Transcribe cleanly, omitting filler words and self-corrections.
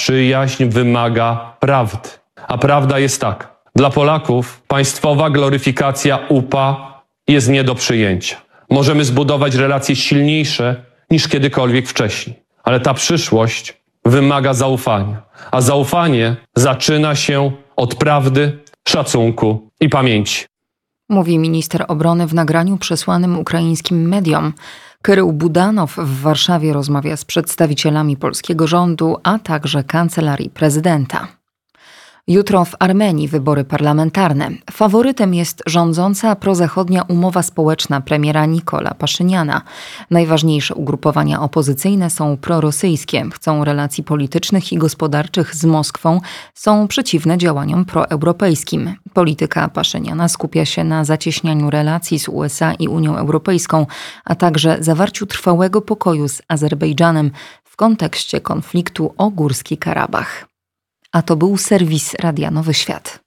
przyjaźń wymaga prawdy. A prawda jest taka. Dla Polaków państwowa gloryfikacja UPA jest nie do przyjęcia. Możemy zbudować relacje silniejsze niż kiedykolwiek wcześniej. Ale ta przyszłość wymaga zaufania. A zaufanie zaczyna się od prawdy, szacunku i pamięci. Mówi minister obrony w nagraniu przesłanym ukraińskim mediom. Kyrył Budanow w Warszawie rozmawia z przedstawicielami polskiego rządu, a także kancelarii prezydenta. Jutro w Armenii wybory parlamentarne. Faworytem jest rządząca prozachodnia umowa społeczna premiera Nikola Paszyniana. Najważniejsze ugrupowania opozycyjne są prorosyjskie, chcą relacji politycznych i gospodarczych z Moskwą, są przeciwne działaniom proeuropejskim. Polityka Paszyniana skupia się na zacieśnianiu relacji z USA i Unią Europejską, a także zawarciu trwałego pokoju z Azerbejdżanem w kontekście konfliktu o Górski Karabach. A to był serwis Radia Nowy Świat.